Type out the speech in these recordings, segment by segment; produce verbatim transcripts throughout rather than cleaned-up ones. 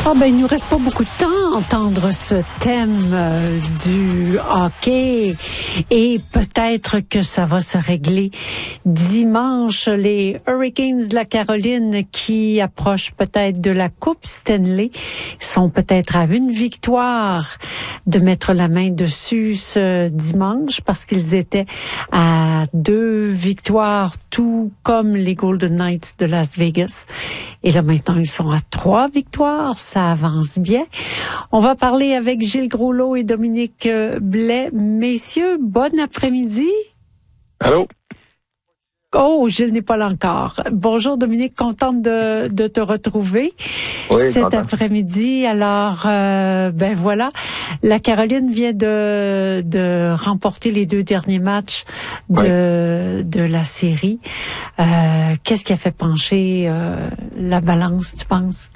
Ah ben, il nous reste pas beaucoup de temps à entendre ce thème euh, du hockey et peut-être que ça va se régler dimanche. Les Hurricanes de la Caroline qui approchent peut-être de la Coupe Stanley sont peut-être à une victoire de mettre la main dessus ce dimanche parce qu'ils étaient à deux victoires, tout comme les Golden Knights de Las Vegas. Et là maintenant, ils sont à trois victoires. Ça avance bien. On va parler avec Gilles Groslot et Dominique Blais. Messieurs, bon après-midi. Allô? Oh, Gilles n'est pas là encore. Bonjour Dominique, contente de, de te retrouver oui, cet content. après-midi. Alors, euh, ben voilà, la Caroline vient de, de remporter les deux derniers matchs de, oui. de la série. Euh, qu'est-ce qui a fait pencher euh, la balance, tu penses?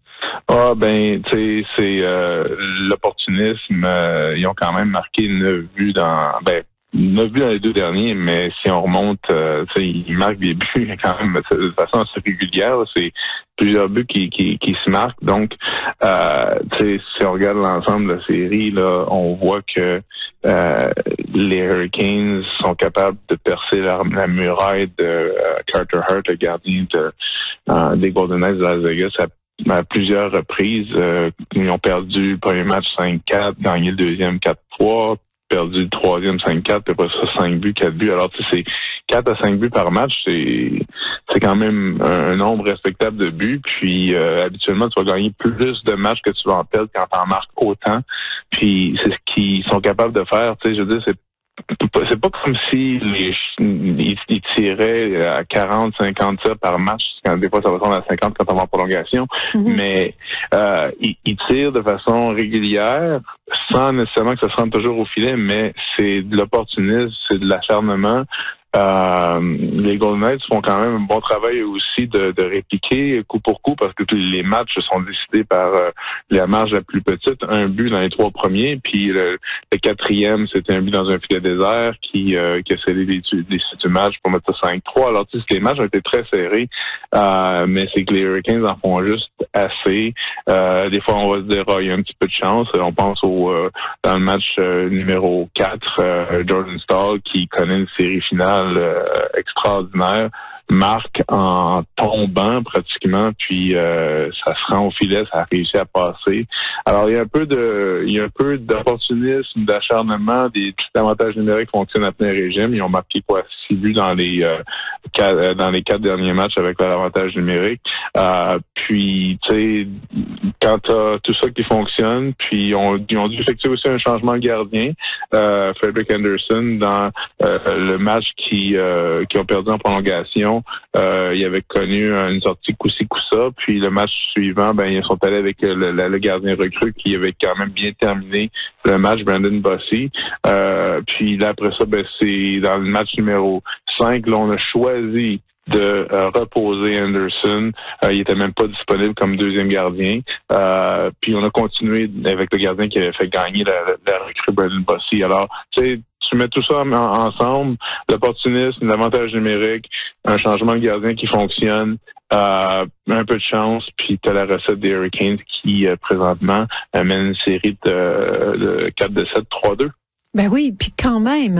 Ah ben, tu sais, c'est euh, l'opportunisme. Euh, ils ont quand même marqué neuf buts dans, ben, neuf buts dans les deux derniers, mais si on remonte, euh, tu sais, ils marquent des buts quand même de façon assez régulière. Là, c'est plusieurs buts qui qui, qui se marquent. Donc, euh, tu sais, si on regarde l'ensemble de la série, là, on voit que euh, les Hurricanes sont capables de percer la, la muraille de euh, Carter Hart, le gardien de, euh, des Golden Knights de Las Vegas, à à plusieurs reprises. Euh, ils ont perdu le premier match cinq quatre, gagné le deuxième quatre trois, perdu le troisième cinq quatre, puis après ça cinq buts, quatre buts. Alors, tu sais, c'est quatre à cinq buts par match, c'est c'est quand même un, un nombre respectable de buts. Puis, euh, habituellement, tu vas gagner plus de matchs que tu vas en perdre quand tu en marques autant. Puis, c'est ce qu'ils sont capables de faire. Tu sais, je veux dire, c'est c'est pas comme si les, ils, ils tiraient à quarante, cinquante tirs par match, quand des fois ça va ressembler à cinquante quand on va en prolongation, mm-hmm. mais euh, ils, ils tirent de façon régulière, sans nécessairement que ça se rende toujours au filet, mais c'est de l'opportunisme, c'est de l'acharnement. Euh, les Golden Knights font quand même un bon travail aussi de, de répliquer coup pour coup parce que les matchs sont décidés par euh, la marge la plus petite, un but dans les trois premiers, puis le, le quatrième c'était un but dans un filet désert qui, euh, qui a scellé les du match pour mettre ça cinq trois. Alors tu sais, les matchs ont été très serrés, euh, mais c'est que les Hurricanes en font juste assez. Euh, des fois on va se dire oh, il y a un petit peu de chance. On pense au euh, dans le match euh, numéro quatre, euh, Jordan Staal qui connaît une série finale Euh, extraordinaire, marque en tombant pratiquement, puis euh, ça se rend au filet, ça a réussi à passer. Alors il y a un peu de, il y a un peu d'opportunisme, d'acharnement, des petits avantages numériques fonctionnent à plein régime. Ils ont marqué quoi six buts dans les euh, quatre, dans les quatre derniers matchs avec leur avantage numérique. Euh, puis tu sais, quand t'as tout ça qui fonctionne, puis ils ont, ils ont dû effectuer aussi un changement de gardien. Euh, Frederick Anderson dans euh, le match qui euh, qui ont perdu en prolongation. Euh, il avait connu une sortie coup-ci coup-ça, puis le match suivant, ben ils sont allés avec le, le, le gardien recru qui avait quand même bien terminé le match, Brandon Bossy. Euh, puis là après ça, ben c'est dans le match numéro cinq, là on a choisi de euh, reposer Anderson. Euh, il était même pas disponible comme deuxième gardien. Euh, puis on a continué avec le gardien qui avait fait gagner la, la recrue Brandon Bossy. Alors, tu sais, tu mets tout ça en, ensemble, l'opportunisme, l'avantage numérique, un changement de gardien qui fonctionne, euh, un peu de chance, puis tu as la recette des Hurricanes qui, euh, présentement, amène une série de, de quatre à sept, trois deux. Ben oui, puis quand même,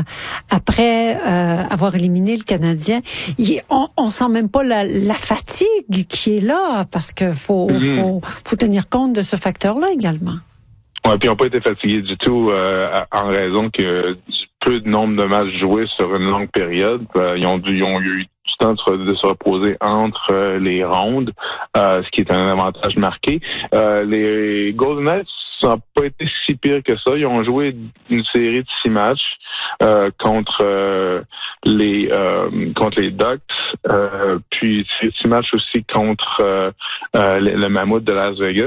après euh, avoir éliminé le Canadien, il, on, on sent même pas la, la fatigue qui est là, parce que faut, mm-hmm. faut, faut tenir compte de ce facteur-là également. Ouais, puis ils n'ont pas été fatigués du tout euh, en raison que du peu de nombre de matchs joués sur une longue période. Euh, ils ont dû, ils ont eu du temps de se, de se reposer entre euh, les rondes, euh, ce qui est un avantage marqué. Euh, les Golden Knights n'ont pas été si pire que ça. Ils ont joué une série de six matchs euh, contre euh, les euh, contre les Ducks, euh, puis six matchs aussi contre euh, euh, le, le Mammouth de Las Vegas,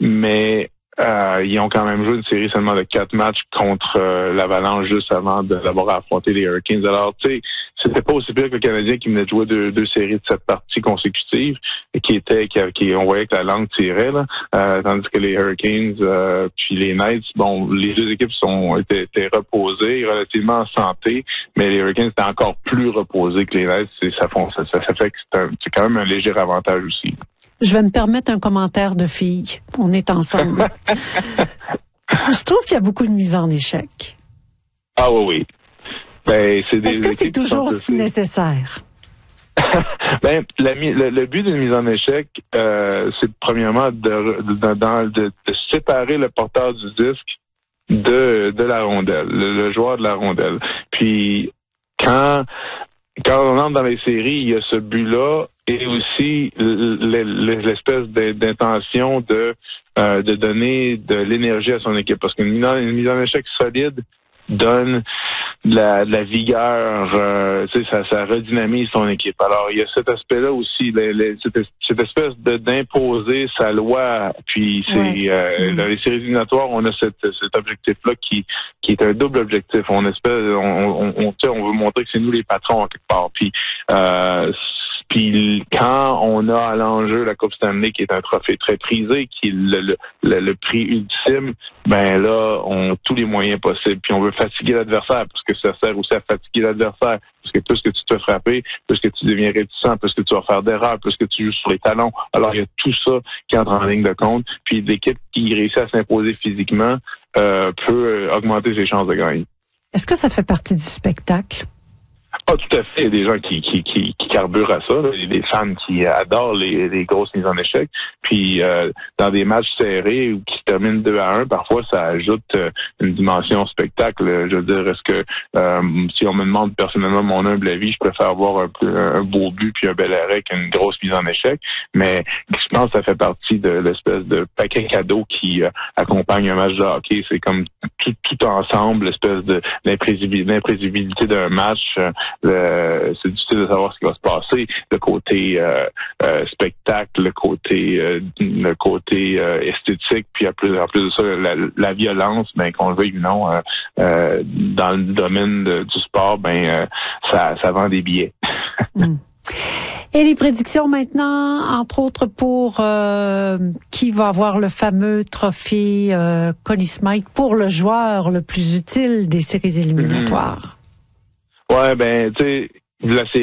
mais Euh, ils ont quand même joué une série seulement de quatre matchs contre euh, l'Avalanche juste avant de d'avoir affronté les Hurricanes. Alors, tu sais, c'était pas aussi pire que le Canadien qui venait de jouer deux, deux séries de sept parties consécutives et qui était, qui, qui on voyait que la langue tirait, là. Euh, tandis que les Hurricanes euh, puis les Knights, bon, les deux équipes sont étaient, étaient reposées, relativement en santé, mais les Hurricanes étaient encore plus reposés que les Knights. Et ça, ça, ça, ça fait que c'est, un, c'est quand même un léger avantage aussi. Je vais me permettre un commentaire de fille. On est ensemble. Je trouve qu'il y a beaucoup de mise en échec. Ah oui, oui. Ben, c'est des Est-ce que c'est toujours si nécessaire? ben, la, le, le but d'une mise en échec, euh, c'est premièrement de, de, de, de, de séparer le porteur du disque de, de la rondelle, le, le joueur de la rondelle. Puis, quand, quand on entre dans les séries, il y a ce but-là et aussi l'espèce d'intention de, euh, de donner de l'énergie à son équipe. Parce qu'une mise en, une mise en échec solide donne de la, de la vigueur, euh, tu sais, ça, ça redynamise son équipe. Alors, il y a cet aspect-là aussi, les, les, cette, cette espèce de d'imposer sa loi. Puis, c'est ouais. euh, mmh. dans les séries éliminatoires, on a cette, cet objectif-là qui qui est un double objectif. On espère, on, on, on, on veut montrer que c'est nous les patrons en quelque part. Puis, euh, Puis quand on a à l'enjeu la Coupe Stanley, qui est un trophée très prisé, qui est le, le, le, le prix ultime, ben là, on a tous les moyens possibles. Puis on veut fatiguer l'adversaire, parce que ça sert aussi à fatiguer l'adversaire. Parce que plus que tu te fais frapper, plus que tu deviens réticent, plus que tu vas faire d'erreurs, plus que tu joues sur les talons. Alors il y a tout ça qui entre en ligne de compte. Puis l'équipe qui réussit à s'imposer physiquement euh, peut augmenter ses chances de gagner. Est-ce que ça fait partie du spectacle? Ah, tout à fait. Il y a des gens qui, qui, qui, qui carburent à ça. Il y a des fans qui adorent les, les grosses mises en échec. Puis, euh, dans des matchs serrés ou qui se terminent deux à un, parfois, ça ajoute euh, une dimension spectacle. Je veux dire, est-ce que euh, si on me demande personnellement mon humble avis, je préfère avoir un, un beau but puis un bel arrêt qu'une grosse mise en échec. Mais je pense que ça fait partie de l'espèce de paquet cadeau qui euh, accompagne un match de hockey. C'est comme tout, tout ensemble, l'espèce de l'imprévisibilité d'un match. Euh, Le, c'est difficile de savoir ce qui va se passer. Le côté euh, euh, spectacle, le côté euh, le côté euh, esthétique, puis en plus, en plus de ça, la, la violence, ben qu'on le veuille ou non, euh, euh, dans le domaine de, du sport, ben euh, ça, ça vend des billets. mm. Et les prédictions maintenant, entre autres pour euh, qui va avoir le fameux trophée euh, Conn Smythe pour le joueur le plus utile des séries éliminatoires. Mm. Ouais, ben, tu sais, la série